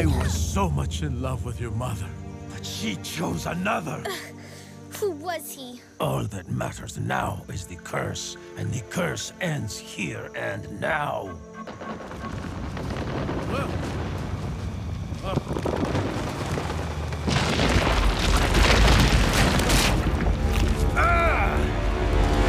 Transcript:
I was so much in love with your mother, but she chose another. Who was he? All that matters now is the curse, and the curse ends here and now. Well,